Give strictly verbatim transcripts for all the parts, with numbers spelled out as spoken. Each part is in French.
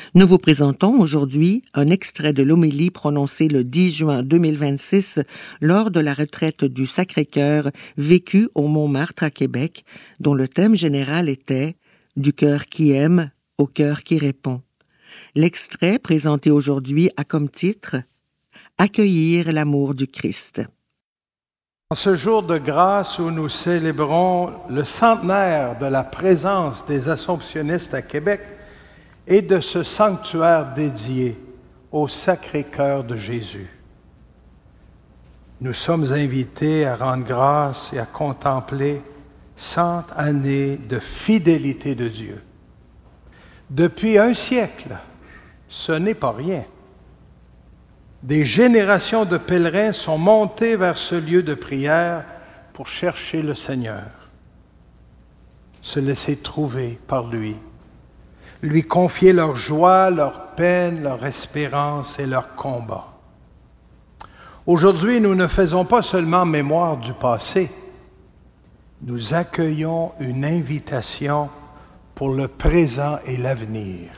Nous vous présentons aujourd'hui un extrait de l'homélie prononcée le dix juin deux mille vingt-six lors de la retraite du Sacré-Cœur vécue au Montmartre à Québec, dont le thème général était « Du cœur qui aime au cœur qui répond ». L'extrait présenté aujourd'hui a comme titre « Accueillir l'amour du Christ ». En ce jour de grâce où nous célébrons le centenaire de la présence des Assomptionnistes à Québec et de ce sanctuaire dédié au Sacré-Cœur de Jésus, nous sommes invités à rendre grâce et à contempler cent années de fidélité de Dieu. Depuis un siècle, ce n'est pas rien. Des générations de pèlerins sont montés vers ce lieu de prière pour chercher le Seigneur, se laisser trouver par lui, lui confier leur joie, leur peine, leur espérance et leur combat. Aujourd'hui, nous ne faisons pas seulement mémoire du passé, nous accueillons une invitation pour le présent et l'avenir.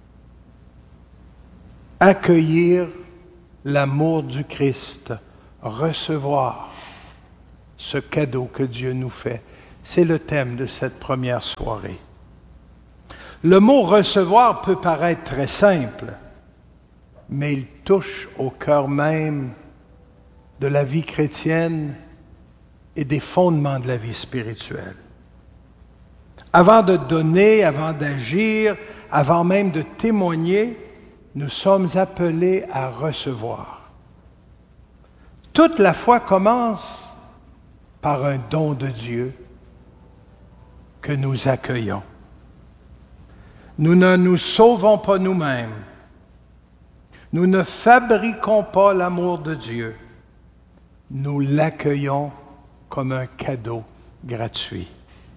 Accueillir l'amour du Christ, recevoir ce cadeau que Dieu nous fait. C'est le thème de cette première soirée. Le mot « recevoir » peut paraître très simple, mais il touche au cœur même de la vie chrétienne et des fondements de la vie spirituelle. Avant de donner, avant d'agir, avant même de témoigner, nous sommes appelés à recevoir. Toute la foi commence par un don de Dieu que nous accueillons. Nous ne nous sauvons pas nous-mêmes. Nous ne fabriquons pas l'amour de Dieu. Nous l'accueillons comme un cadeau gratuit.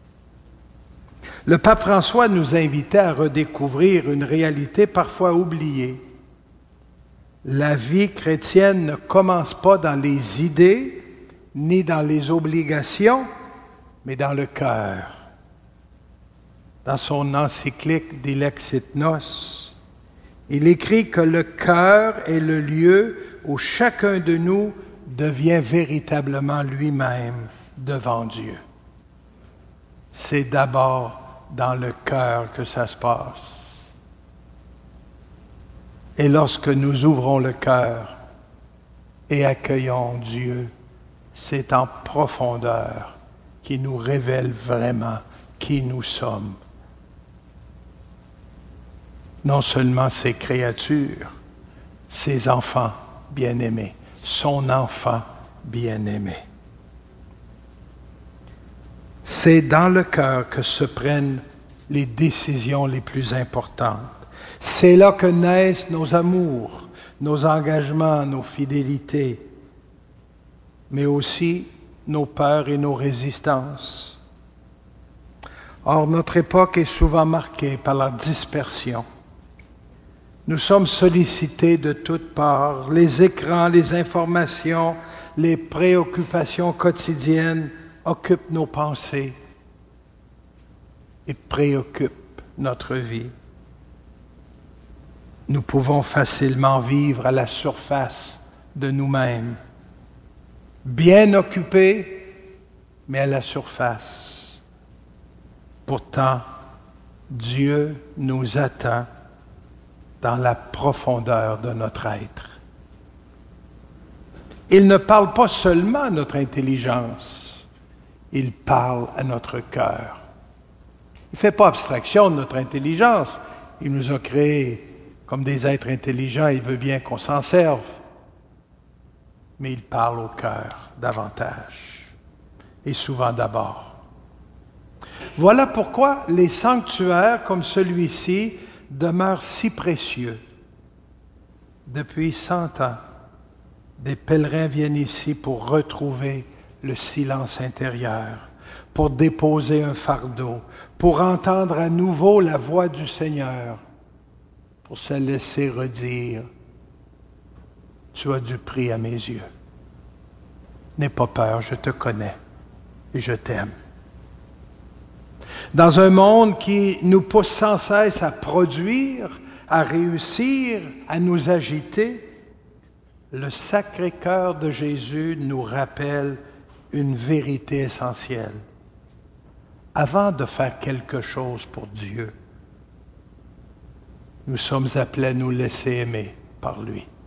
Le pape François nous invitait à redécouvrir une réalité parfois oubliée. La vie chrétienne ne commence pas dans les idées, ni dans les obligations, mais dans le cœur. Dans son encyclique Dilexit Nos, il écrit que le cœur est le lieu où chacun de nous devient véritablement lui-même devant Dieu. C'est d'abord dans le cœur que ça se passe. Et lorsque nous ouvrons le cœur et accueillons Dieu, c'est en profondeur qu'il nous révèle vraiment qui nous sommes. Non seulement ses créatures, ses enfants bien-aimés, son enfant bien-aimé. C'est dans le cœur que se prennent les décisions les plus importantes. C'est là que naissent nos amours, nos engagements, nos fidélités, mais aussi nos peurs et nos résistances. Or, notre époque est souvent marquée par la dispersion. Nous sommes sollicités de toutes parts. Les écrans, les informations, les préoccupations quotidiennes occupent nos pensées et préoccupent notre vie. Nous pouvons facilement vivre à la surface de nous-mêmes, bien occupés, mais à la surface. Pourtant, Dieu nous attend dans la profondeur de notre être. Il ne parle pas seulement à notre intelligence, il parle à notre cœur. Il ne fait pas abstraction de notre intelligence. Il nous a créés comme des êtres intelligents, il veut bien qu'on s'en serve. Mais il parle au cœur davantage, et souvent d'abord. Voilà pourquoi les sanctuaires comme celui-ci demeurent si précieux. Depuis cent ans, des pèlerins viennent ici pour retrouver le silence intérieur, pour déposer un fardeau, pour entendre à nouveau la voix du Seigneur, pour se laisser redire « Tu as du prix à mes yeux. N'aie pas peur, je te connais et je t'aime. » Dans un monde qui nous pousse sans cesse à produire, à réussir à nous agiter, le Sacré-Cœur de Jésus nous rappelle une vérité essentielle. Avant de faire quelque chose pour Dieu, nous sommes appelés à nous laisser aimer par lui.